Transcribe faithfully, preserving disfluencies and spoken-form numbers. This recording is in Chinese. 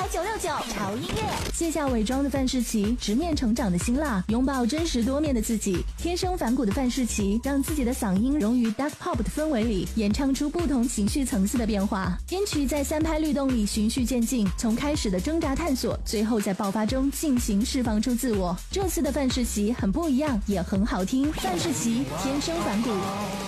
九六九潮音乐。卸下伪装的范世琦，直面成长的辛辣，拥抱真实多面的自己。天生反骨的范世琦，让自己的嗓音融于 Dark Pop 的氛围里，演唱出不同情绪层次的变化。编曲在三拍律动里循序渐进，从开始的挣扎探索，最后在爆发中尽情释放出自我。这次的范世琦很不一样，也很好听。范世琦天生反骨。